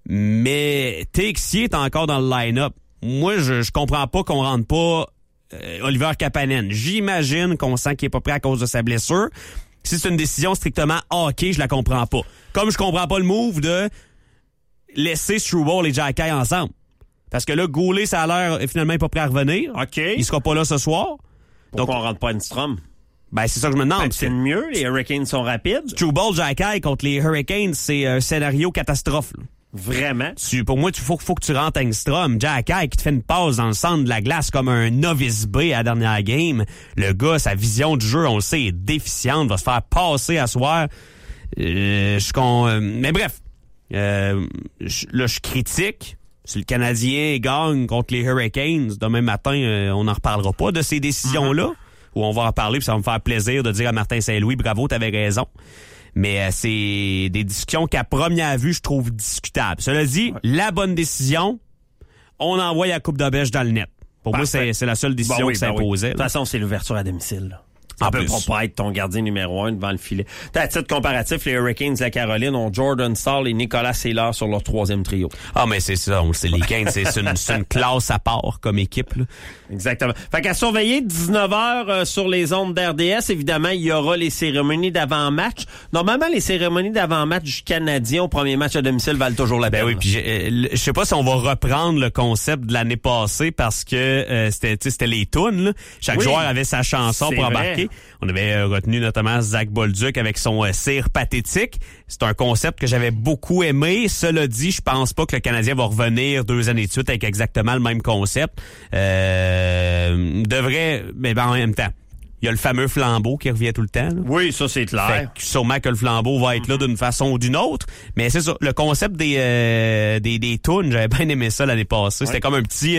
Mais Texier est encore dans le line-up. Moi, je comprends pas qu'on rentre pas Oliver Kapanen. J'imagine qu'on sent qu'il est pas prêt à cause de sa blessure. Si c'est une décision strictement hockey, je la comprends pas. Comme je comprends pas le move de laisser Struble et Jacky ensemble. Parce que là, Goulet, ça a l'air finalement pas prêt à revenir. OK. Il sera pas là ce soir. Pourquoi on rentre pas Enstrom? Ben, c'est ça que je me demande. C'est le mieux, les Hurricanes sont rapides. Struble, Jacky contre les Hurricanes, c'est un scénario catastrophe. Là. Vraiment? Pour moi, faut que tu rentres Engstrom. Jacky qui te fait une passe dans le centre de la glace comme un novice B à la dernière game. Le gars, sa vision du jeu, on le sait, est déficiente. Va se faire passer à soir. Mais bref. Je critique. Si le Canadien gagne contre les Hurricanes, demain matin, on n'en reparlera pas de ces décisions-là. Ou on va en parler, puis ça va me faire plaisir de dire à Martin Saint-Louis, bravo, t'avais raison. Mais c'est des discussions qu'à première vue, je trouve discutables. Cela dit, la bonne décision, on envoie la coupe de bêche dans le net. Pour moi, c'est la seule décision qui s'imposait. De toute façon, c'est l'ouverture à domicile. Là. Ça peut pas être ton gardien numéro 1 devant le filet. À titre comparatif, les Hurricanes de la Caroline ont Jordan Staal et Nicolas Saylor sur leur 3e trio. Ah, mais c'est ça, on le sait, les Canes, c'est une classe à part comme équipe. Là. Exactement. Fait qu'à surveiller 19h sur les ondes d'RDS, évidemment, il y aura les cérémonies d'avant-match. Normalement, les cérémonies d'avant-match du Canadien au premier match à domicile valent toujours la peine. Ben oui, puis je sais pas si on va reprendre le concept de l'année passée parce que c'était les tunes. Là. Chaque joueur avait sa chanson pour embarquer. On avait retenu notamment Zach Bolduc avec son cire pathétique. C'est un concept que j'avais beaucoup aimé. Cela dit, je pense pas que le Canadien va revenir 2 années de suite avec exactement le même concept. Devrait, mais en même temps, il y a le fameux flambeau qui revient tout le temps. Là. Oui, ça c'est clair. Fait que sûrement que le flambeau va être là d'une façon ou d'une autre. Mais c'est ça, le concept des tunes, j'avais bien aimé ça l'année passée. C'était comme un petit...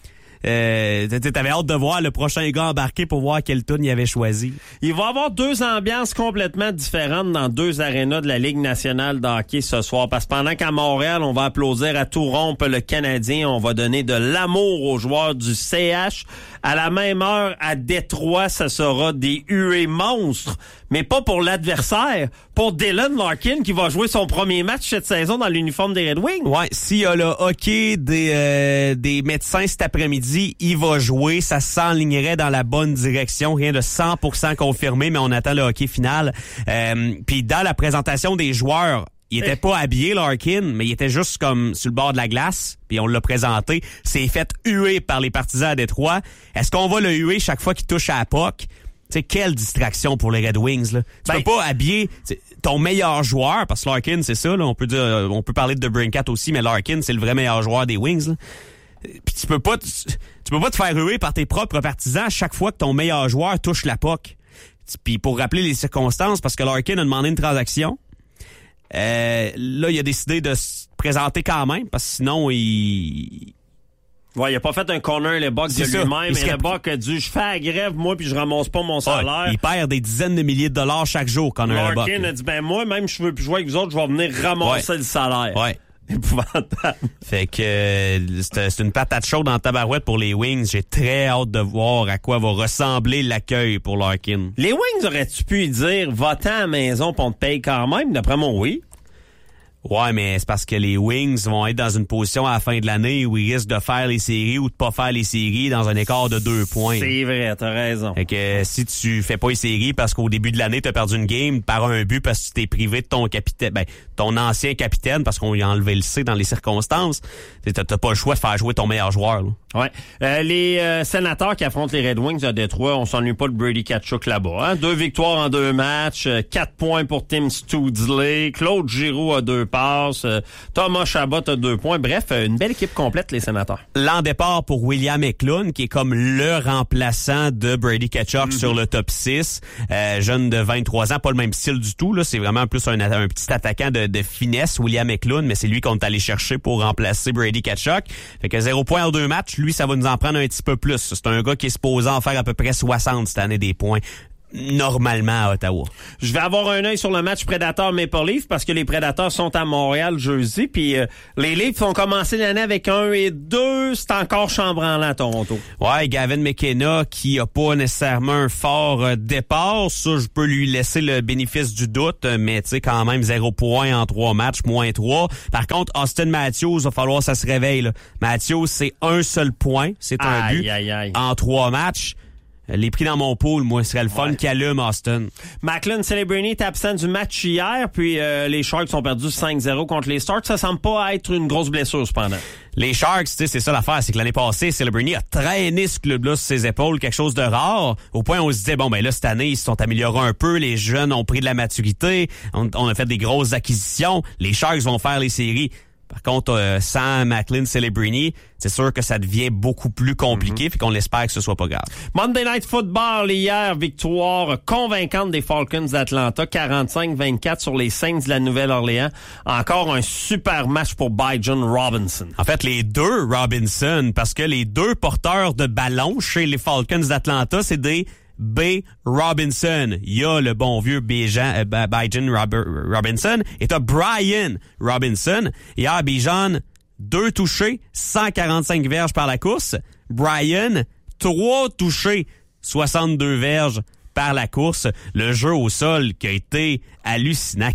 t'avais hâte de voir le prochain gars embarqué pour voir quel tune il avait choisi. Il va y avoir 2 ambiances complètement différentes dans 2 arénas de la Ligue nationale de hockey ce soir. Parce que pendant qu'à Montréal, on va applaudir à tout rompre le Canadien, on va donner de l'amour aux joueurs du CH. À la même heure, à Détroit, ça sera des huées monstres. Mais pas pour l'adversaire, pour Dylan Larkin qui va jouer son premier match cette saison dans l'uniforme des Red Wings. Ouais, s'il y a le hockey des médecins cet après-midi, il va jouer, ça s'enlignerait dans la bonne direction, rien de 100% confirmé, mais on attend le hockey final. Puis dans la présentation des joueurs, il était pas habillé, Larkin, mais il était juste comme sur le bord de la glace, puis on l'a présenté. C'est fait huer par les partisans à Détroit. Est-ce qu'on va le huer chaque fois qu'il touche à la puck? Tu sais, quelle distraction pour les Red Wings, là. Tu peux pas habiller ton meilleur joueur, parce que Larkin, c'est ça, là. On peut parler de DeBrincat aussi, mais Larkin, c'est le vrai meilleur joueur des Wings, là. Puis tu peux pas te faire ruer par tes propres partisans à chaque fois que ton meilleur joueur touche la puck. Puis pour rappeler les circonstances, parce que Larkin a demandé une transaction, là, il a décidé de se présenter quand même, parce que sinon, Ouais, il a pas fait un corner le Buck de lui-même, et le Buck a dit, je fais la grève, moi, puis je ramasse pas mon salaire. Il perd des dizaines de milliers de dollars chaque jour, Connor Lebuck. Larkin a dit, ben moi, même je veux plus jouer avec vous autres, je vais venir ramasser le salaire. Ouais. Épouvantable. Fait que c'est une patate chaude en tabarouette pour les Wings. J'ai très hâte de voir à quoi va ressembler l'accueil pour Larkin. Les Wings auraient-tu pu dire, va-t'en à la maison pis on te paye quand même? D'après moi, oui. Ouais, mais c'est parce que les Wings vont être dans une position à la fin de l'année où ils risquent de faire les séries ou de pas faire les séries dans un écart de 2 points. C'est vrai, t'as raison. Fait que si tu fais pas les séries parce qu'au début de l'année, t'as perdu une game par un but parce que tu t'es privé de ton capitaine, ton ancien capitaine parce qu'on lui a enlevé le C dans les circonstances, t'as pas le choix de faire jouer ton meilleur joueur, là. Ouais. Les Sénateurs qui affrontent les Red Wings à Détroit, on s'ennuie pas de Brady Tkachuk là-bas. Hein? 2 victoires en 2 matchs, 4 points pour Tim Studsley, Claude Giroux a 2 passes, Thomas Chabot a 2 points. Bref, une belle équipe complète, les Sénateurs. L'an départ pour William Eklund, qui est comme le remplaçant de Brady Tkachuk sur le top 6. Jeune de 23 ans, pas le même style du tout. Là, c'est vraiment plus un petit attaquant de finesse, William Eklund, mais c'est lui qu'on est allé chercher pour remplacer Brady Tkachuk. Fait que 0 points en 2 matchs. Lui, ça va nous en prendre un petit peu plus. C'est un gars qui est supposé en faire à peu près 60 cette année des points. normalement à Ottawa. Je vais avoir un œil sur le match Predators-Maple Leafs parce que les Predators sont à Montréal jeudi, puis les Leafs ont commencé l'année avec 1-2, c'est encore chambranlant à Toronto. Ouais, Gavin McKenna qui a pas nécessairement un fort départ, ça je peux lui laisser le bénéfice du doute, mais tu sais quand même 0 points en 3 matchs, -3. Par contre, Austin Matthews, va falloir que ça se réveille là. Matthews, c'est un seul point, c'est un but en 3 matchs. Les prix dans mon pool, moi, ce serait le fun qui allume Austin. Macklin Celebrini est absent du match hier, puis les Sharks ont perdu 5-0 contre les Stars. Ça semble pas être une grosse blessure, cependant. Les Sharks, tu sais, c'est ça l'affaire, c'est que l'année passée, Celebrini a traîné ce club-là sur ses épaules, quelque chose de rare, au point où on se disait, bon, ben là, cette année, ils se sont améliorés un peu, les jeunes ont pris de la maturité, on a fait des grosses acquisitions, les Sharks vont faire les séries. Par contre, sans Macklin Celebrini, c'est sûr que ça devient beaucoup plus compliqué, fait qu'on espère que ce soit pas grave. Monday Night Football hier, victoire convaincante des Falcons d'Atlanta, 45-24 sur les Saints de la Nouvelle-Orléans. Encore un super match pour Bijan Robinson. En fait, les deux Robinson, parce que les deux porteurs de ballon chez les Falcons d'Atlanta, c'est des B. Robinson. Il y a le bon vieux Bijan Robinson et t'as Brian Robinson. Hier, Bijan, 2 touchés, 145 verges par la course. Brian, 3 touchés, 62 verges par la course. Le jeu au sol qui a été hallucinant.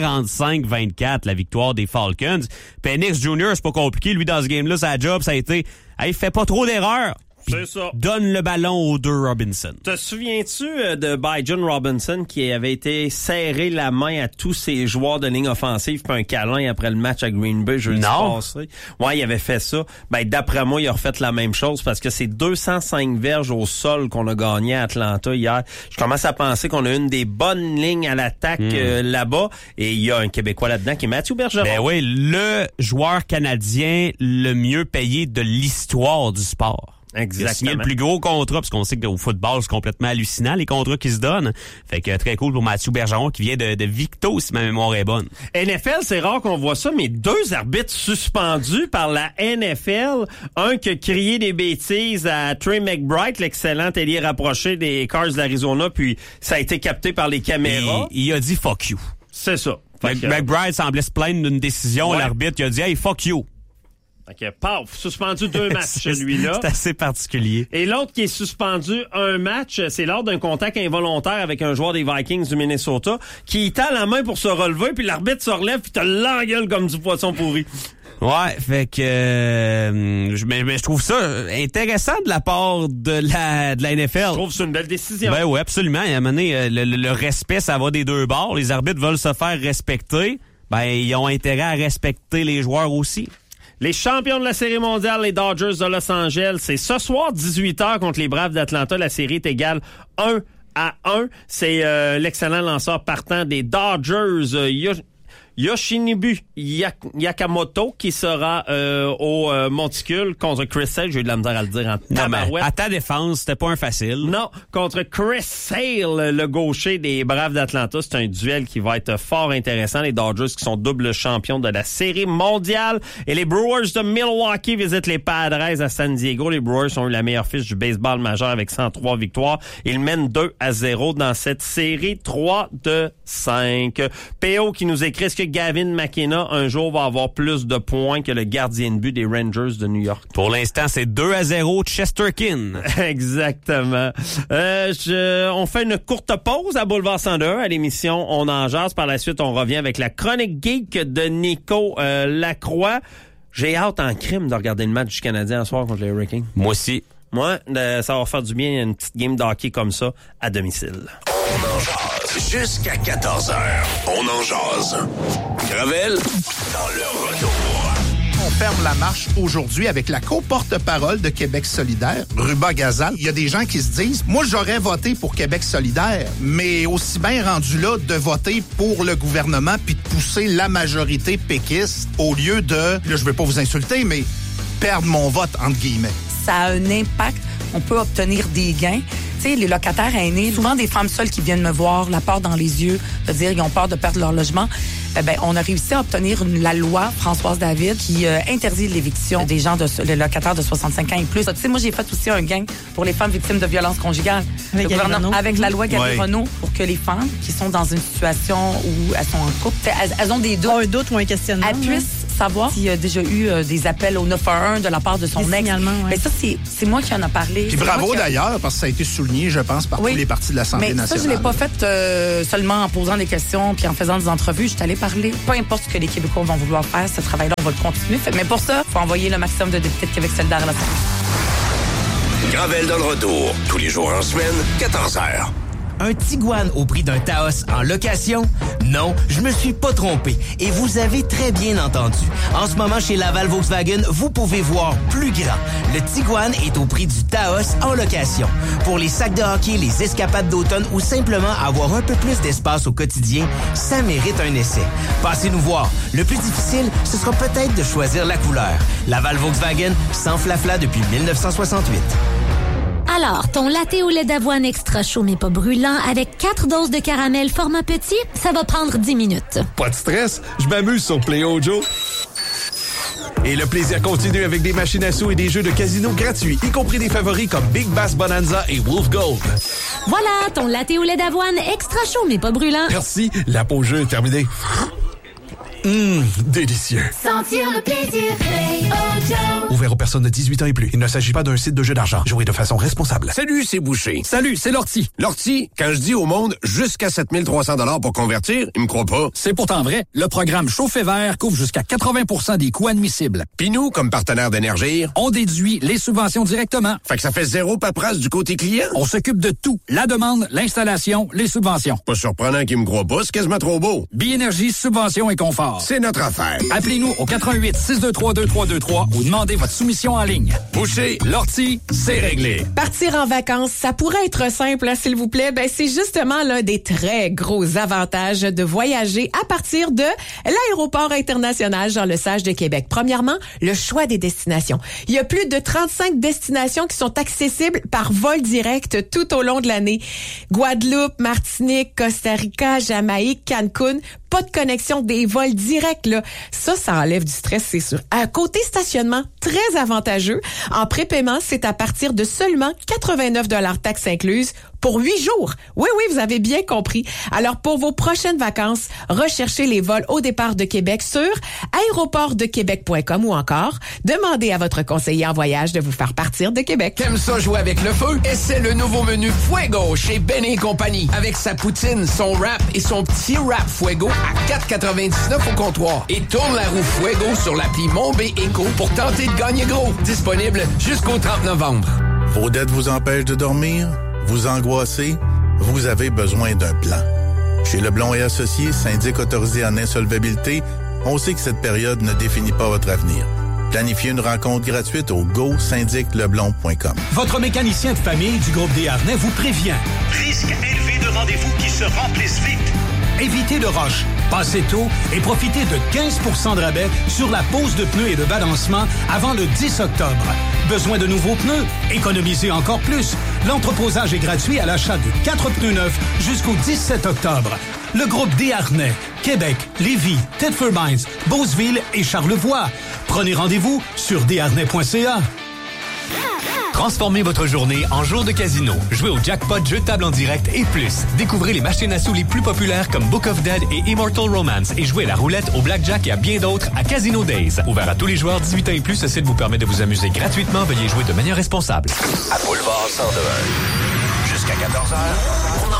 45-24, la victoire des Falcons. Penix Jr., c'est pas compliqué. Lui, dans ce game-là, sa job, ça a été, hey, fait pas trop d'erreurs. C'est ça. Donne le ballon aux deux Robinson. Te souviens-tu de Bijan Robinson qui avait été serré la main à tous ses joueurs de ligne offensive puis un câlin après le match à Green Bay jeudi passé? Ouais, il avait fait ça. Ben, d'après moi, il a refait la même chose parce que c'est 205 verges au sol qu'on a gagné à Atlanta hier. Je commence à penser qu'on a une des bonnes lignes à l'attaque là-bas et il y a un Québécois là-dedans qui est Mathieu Bergeron. Ben oui, le joueur canadien le mieux payé de l'histoire du sport. Exactement. Il a signé le plus gros contrat, parce qu'on sait qu'au football, c'est complètement hallucinant, les contrats qui se donnent. Fait que très cool pour Mathieu Bergeron, qui vient de Victo, si ma mémoire est bonne. NFL, c'est rare qu'on voit ça, mais 2 arbitres suspendus par la NFL. Un qui a crié des bêtises à Trey McBride, l'excellent ailier rapproché des Cards d'Arizona, puis ça a été capté par les caméras. Il a dit « fuck you ». C'est ça. McBride semblait se plaindre d'une décision. L'arbitre, il a dit « hey, fuck you ». OK, paf, suspendu 2 matchs, celui-là. C'est assez particulier. Et l'autre qui est suspendu 1 match, c'est lors d'un contact involontaire avec un joueur des Vikings du Minnesota qui tend la main pour se relever, puis l'arbitre se relève, puis te l'engueule comme du poisson pourri. Ouais, fait que mais je trouve ça intéressant de la part de la NFL. Je trouve que c'est une belle décision. Ben oui, absolument. À un moment donné, le respect, ça va des deux bords. Les arbitres veulent se faire respecter. Ben, ils ont intérêt à respecter les joueurs aussi. Les champions de la Série mondiale, les Dodgers de Los Angeles, c'est ce soir 18h contre les Braves d'Atlanta. La série est égale 1-1. C'est l'excellent lanceur partant des Dodgers, Yoshinobu Yakamoto, qui sera au monticule contre Chris Sale. J'ai eu de la misère à le dire en tabarouette. À ta défense, c'était pas un facile. Non, contre Chris Sale, le gaucher des Braves d'Atlanta. C'est un duel qui va être fort intéressant. Les Dodgers qui sont double champions de la Série mondiale. Et les Brewers de Milwaukee visitent les Padres à San Diego. Les Brewers ont eu la meilleure fiche du baseball majeur avec 103 victoires. Ils mènent 2-0 dans cette série 3 de 5. PO qui nous écrit, est-ce que Gavin McKenna un jour va avoir plus de points que le gardien de but des Rangers de New York? Pour l'instant, c'est 2-0 Chesterkin. Exactement. On fait une courte pause à Boulevard 102 à l'émission On en jase. Par la suite, on revient avec la chronique geek de Nico Lacroix. J'ai hâte en crime de regarder le match du Canadien ce soir contre les Hurricanes. Moi aussi. Moi, ça va faire du bien une petite game de hockey comme ça à domicile. On en jase jusqu'à 14h. On en jase. Gravel dans le retour. On ferme la marche aujourd'hui avec la co-porte-parole de Québec solidaire, Ruba Gazal. Il y a des gens qui se disent, moi j'aurais voté pour Québec solidaire, mais aussi bien rendu là de voter pour le gouvernement puis de pousser la majorité péquiste au lieu de, là je veux pas vous insulter, mais perdre mon vote entre guillemets. Ça a un impact. On peut obtenir des gains. tu sais, les locataires aînés, souvent des femmes seules qui viennent me voir, la peur dans les yeux, de dire ils ont peur de perdre leur logement. On a réussi à obtenir la loi Françoise David qui interdit l'éviction des gens, les locataires de 65 ans et plus. Tu sais, moi, j'ai fait aussi un gain pour les femmes victimes de violences conjugales. Avec la loi Gabi-Renaud, pour que les femmes qui sont dans une situation où elles sont en couple, elles ont des doutes. Un doute ou un questionnement. Elles puissent savoir s'il y a déjà eu des appels au 911 de la part de son ex. Mais ça, c'est moi qui en a parlé. Puis bravo d'ailleurs, parce que ça a été souligné, je pense, par tous les partis de l'Assemblée nationale. Ça, je l'ai pas fait seulement en posant des questions puis en faisant des entrevues. Je suis allée parler. Peu importe ce que les Québécois vont vouloir faire, ce travail-là, on va le continuer. Mais pour ça, il faut envoyer le maximum de députés de Québec solidaire à l'Assemblée. Gravel dans le retour, tous les jours en semaine, 14h. Un Tiguan au prix d'un Taos en location? Non, je me suis pas trompé. Et vous avez très bien entendu. En ce moment, chez Laval Volkswagen, vous pouvez voir plus grand. Le Tiguan est au prix du Taos en location. Pour les sacs de hockey, les escapades d'automne ou simplement avoir un peu plus d'espace au quotidien, ça mérite un essai. Passez nous voir. Le plus difficile, ce sera peut-être de choisir la couleur. Laval Volkswagen, sans flafla depuis 1968. Alors, ton latte au lait d'avoine extra chaud mais pas brûlant avec 4 doses de caramel format petit, ça va prendre 10 minutes. Pas de stress, je m'amuse sur Play Ojo. Et le plaisir continue avec des machines à sous et des jeux de casino gratuits, y compris des favoris comme Big Bass Bonanza et Wolf Gold. Voilà, ton latte au lait d'avoine extra chaud mais pas brûlant. Merci, la pause jeu est terminée. Délicieux. Sentir le plaisir, Play Ojo. Ouvert aux personnes de 18 ans et plus. Il ne s'agit pas d'un site de jeu d'argent. Jouez de façon responsable. Salut, c'est Boucher. Salut, c'est Lortie. Lortie, quand je dis au monde jusqu'à 7300 $ pour convertir, ils me croient pas. C'est pourtant vrai. Le programme Chauffe Vert couvre jusqu'à 80% des coûts admissibles. Puis nous, comme partenaire d'Énergir, on déduit les subventions directement. Fait que ça fait zéro paperasse du côté client. On s'occupe de tout. La demande, l'installation, les subventions. Pas surprenant qu'ils me croient pas, c'est quasiment trop beau. Biénergie, subvention et confort. C'est notre affaire. Appelez-nous au 88 623 2323 ou demandez votre soumission en ligne. Boucher, Lortie, c'est réglé. Partir en vacances, ça pourrait être simple, hein, s'il vous plaît. C'est justement l'un des très gros avantages de voyager à partir de l'aéroport international Jean-Lesage de Québec. Premièrement, le choix des destinations. Il y a plus de 35 destinations qui sont accessibles par vol direct tout au long de l'année. Guadeloupe, Martinique, Costa Rica, Jamaïque, Cancun. Pas de connexion, des vols directs, là. Ça enlève du stress, c'est sûr. À côté stationnement, très avantageux. En prépaiement, c'est à partir de seulement 89 $ taxes incluses pour 8 jours. Oui, vous avez bien compris. Alors, pour vos prochaines vacances, recherchez les vols au départ de Québec sur aéroportdequebec.com ou encore demandez à votre conseiller en voyage de vous faire partir de Québec. T'aimes ça jouer avec le feu? Essaie le nouveau menu Fuego chez Ben & Compagnie. Avec sa poutine, son wrap et son petit wrap Fuego à 4,99 au comptoir. Et tourne la roue Fuego sur l'appli Monbé Eco pour tenter de gagner gros. Disponible jusqu'au 30 novembre. Vos dettes vous empêchent de dormir? Vous angoissez? Vous avez besoin d'un plan. Chez Leblond et Associés, syndic autorisé en insolvabilité, on sait que cette période ne définit pas votre avenir. Planifiez une rencontre gratuite au gosyndicleblond.com. Votre mécanicien de famille du groupe Desharnais vous prévient. Risque élevé de rendez-vous qui se remplissent vite. Évitez de rush, passez tôt et profitez de 15 % de rabais sur la pose de pneus et de balancement avant le 10 octobre. Besoin de nouveaux pneus? Économisez encore plus. L'entreposage est gratuit à l'achat de 4 pneus neufs jusqu'au 17 octobre. Le groupe Desharnais, Québec, Lévis, Thetford Mines, Beauceville et Charlevoix. Prenez rendez-vous sur desharnais.ca. Transformez votre journée en jour de casino. Jouez au jackpot, jeu de table en direct et plus. Découvrez les machines à sous les plus populaires comme Book of Dead et Immortal Romance et jouez à la roulette, au blackjack et à bien d'autres à Casino Days. Ouvert à tous les joueurs 18 ans et plus, ce site vous permet de vous amuser gratuitement. Veuillez jouer de manière responsable. À Boulevard 102. Jusqu'à 14h.